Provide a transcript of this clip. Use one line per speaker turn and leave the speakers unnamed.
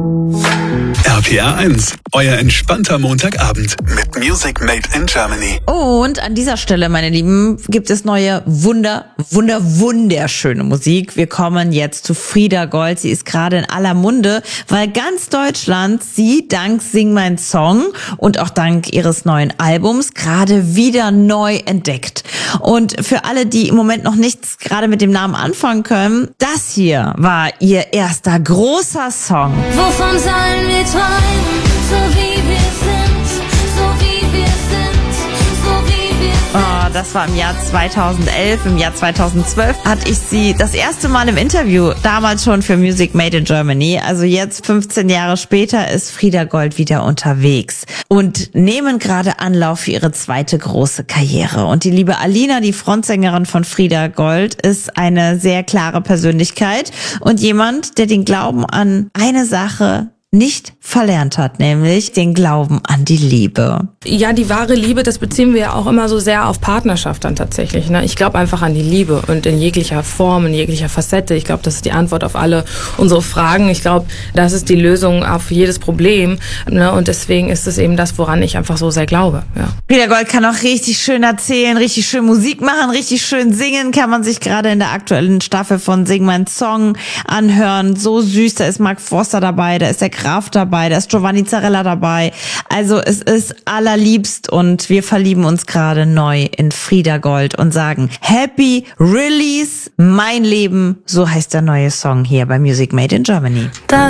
RPR 1, euer entspannter Montagabend mit Music Made in Germany.
Und an dieser Stelle, meine Lieben, gibt es neue wunderschöne Musik. Wir kommen jetzt zu Frida Gold. Sie ist gerade in aller Munde, weil ganz Deutschland sie dank Sing mein Song und auch dank ihres neuen Albums gerade wieder neu entdeckt. Und für alle, die im Moment noch nichts gerade mit dem Namen anfangen können, das hier war ihr erster großer Song.
Wovon sollen wir träumen, so wie wir sind, so wie wir sind, so wie wir sind.
Oh, das war im Jahr 2011. Im Jahr 2012 hatte ich sie das erste Mal im Interview, damals schon für Music Made in Germany. Also jetzt 15 Jahre später ist Frida Gold wieder unterwegs und nehmen gerade Anlauf für ihre zweite große Karriere. Und die liebe Alina, die Frontsängerin von Frida Gold, ist eine sehr klare Persönlichkeit und jemand, der den Glauben an eine Sache nicht verlernt hat, nämlich den Glauben an die Liebe.
Ja, die wahre Liebe, das beziehen wir ja auch immer so sehr auf Partnerschaft dann tatsächlich. Ne? Ich glaube einfach an die Liebe und in jeglicher Form, in jeglicher Facette. Ich glaube, das ist die Antwort auf alle unsere Fragen. Ich glaube, das ist die Lösung auf jedes Problem. Ne? Und deswegen ist es eben das, woran ich einfach so sehr glaube. Ja.
Frida Gold kann auch richtig schön erzählen, richtig schön Musik machen, richtig schön singen. Kann man sich gerade in der aktuellen Staffel von Sing mein Song anhören. So süß, da ist Mark Forster dabei, da ist der Graf dabei, da ist Giovanni Zarella dabei. Also es ist allerliebst und wir verlieben uns gerade neu in Frida Gold und sagen Happy Release, mein Leben, so heißt der neue Song hier bei Music Made in Germany.